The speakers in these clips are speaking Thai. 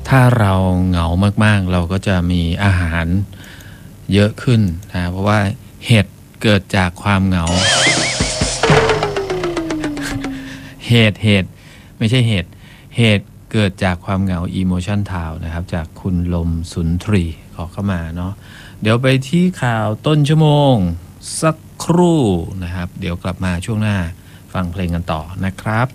ถ้าเราเหงามากๆเราก็จะมีอาหารเยอะขึ้นนะเพราะว่าเห็ดเกิดจากความเหงาเหตุไม่ใช่เหตุเกิดจากความเหงา Emotion Town นะครับจากคุณลมสุนทรีขอเข้ามาเนาะเดี๋ยวไปที่ข่าวต้นชั่วโมงสักครู่นะครับเดี๋ยวกลับมาช่วงหน้าฟังเพลงกันต่อนะครับ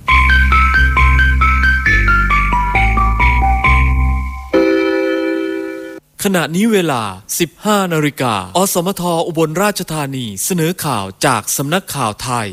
ขณะนี้เวลา 15 นาฬิกาอสมทอุบลราชธานีเสนอข่าวจากสำนักข่าวไทย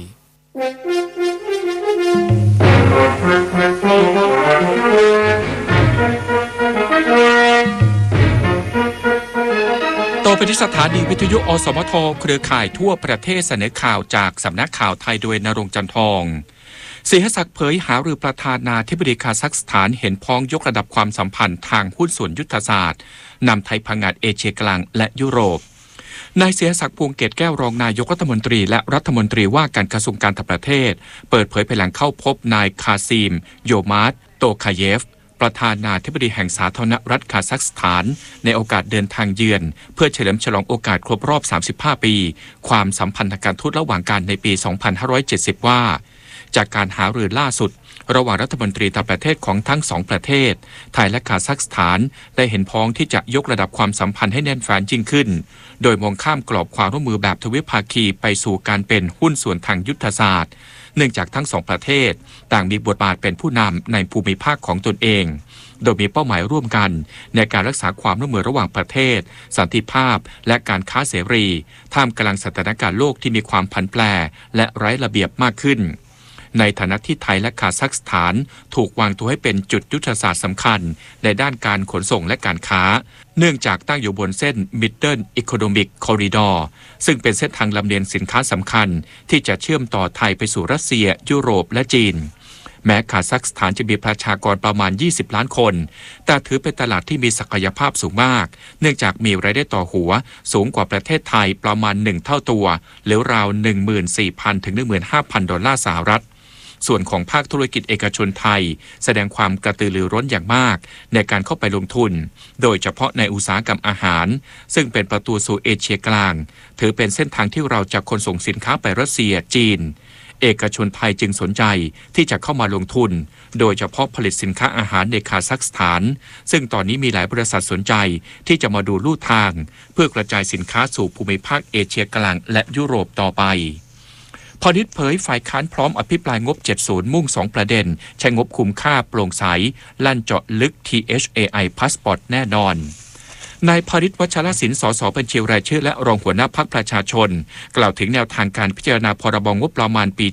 ต่อไปที่สถานีวิทยุอสมทเครือข่ายทั่วประเทศเสนอข่าวจากสำนักข่าวไทยโดยณรงค์จันทองเสียศักดิ์เผยหารือประธานาธิบดีคาซัคสถานเห็นพ้องยกระดับความสัมพันธ์ทางหุ้นส่วนยุทธศาสตร์นำไทยพังงาดเอเชียกลางและยุโรปนายเสียศักดิ์พวงเกตแก้วรองนายกรัฐมนตรีและรัฐมนตรีว่าการกระทรวงการต่างประเทศเปิดเผยภายหลังเข้าพบนายคาซีมโยมาร์ตโตคาเยฟประธานาธิบดีแห่งสาธารณรัฐคาซัคสถานในโอกาสเดินทางเยือนเพื่อเฉลิมฉลองโอกาสครบรอบ35ปีความสัมพันธ์ทางการทูตระหว่างกันในปี2570ว่าจากการหารือล่าสุดระหว่างรัฐมนตรีต่างประเทศของทั้งสองประเทศไทยและคาซัคสถานได้เห็นพ้องที่จะยกระดับความสัมพันธ์ให้แน่นแฟ้นยิ่งขึ้นโดยมองข้ามกรอบความร่วมมือแบบทวิภาคีไปสู่การเป็นหุ้นส่วนทางยุทธศาสตร์เนื่องจากทั้งสองประเทศต่างมีบทบาทเป็นผู้นำในภูมิภาคของตนเองโดยมีเป้าหมายร่วมกันในการรักษาความร่วมมือระหว่างประเทศสันติภาพและการค้าเสรีท่ามกลางสถานการณ์โลกที่มีความผันแปรและไร้ระเบียบมากขึ้นในฐานะที่ไทยและคาซัคสถานถูกวางตัวให้เป็นจุดยุทธศาสตร์สำคัญในด้านการขนส่งและการค้าเนื่องจากตั้งอยู่บนเส้น Middle Economic Corridor ซึ่งเป็นเส้นทางลำเลียงสินค้าสำคัญที่จะเชื่อมต่อไทยไปสู่รัสเซียยุโรปและจีนแม้คาซัคสถานจะมีประชากรประมาณ20ล้านคนแต่ถือเป็นตลาดที่มีศักยภาพสูงมากเนื่องจากมีรายได้ต่อหัวสูงกว่าประเทศไทยประมาณ1เท่าตัวหรือราว 14,000 ถึง 15,000 ดอลลาร์สหรัฐส่วนของภาคธุรกิจเอกชนไทยแสดงความกระตือรือร้นอย่างมากในการเข้าไปลงทุนโดยเฉพาะในอุตสาหกรรมอาหารซึ่งเป็นประตูสู่เอเชียกลางถือเป็นเส้นทางที่เราจะขนส่งสินค้าไปรัสเซียจีนเอกชนไทยจึงสนใจที่จะเข้ามาลงทุนโดยเฉพาะผลิตสินค้าอาหารในคาซัคสถานซึ่งตอนนี้มีหลายบริษัทสนใจที่จะมาดูลู่ทางเพื่อกระจายสินค้าสู่ภูมิภาคเอเชียกลางและยุโรปต่อไปพอนิชเผยฝ่ายค้านพร้อมอภิปรายงบ70มุ่ง2ประเด็นใช้งบคุ้มค่าโปร่งใสลั่นเจาะลึก THAI Passport แน่นอนนายพาริชวัชรศิลป์สสบัญชีรายชื่อและรองหัวหน้าพรรคประชาชนกล่าวถึงแนวทางการพิจารณาพรบงบประมาณปี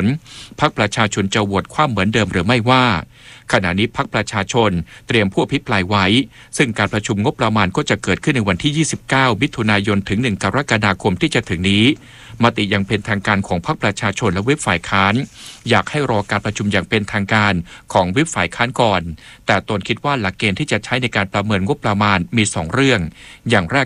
70พรรคประชาชนจะโหวตคว่ำเหมือนเดิมหรือไม่ว่าขณะนี้พรรคประชาชนเตรียมผู้อภิปรายไว้ซึ่งการประชุมงบประมาณก็จะเกิดขึ้นในวันที่29มิถุนายนถึง1กรกฎาคมที่จะถึงนี้มติยังเป็นทางการของพรรคประชาชนและวิปฝ่ายค้านอยากให้รอการประชุมอย่างเป็นทางการของวิปฝ่ายค้านก่อนแต่ตนคิดว่าหลักเกณฑ์ที่จะใช้ในการประเมินงบประมาณมี2เรื่องอย่างแรก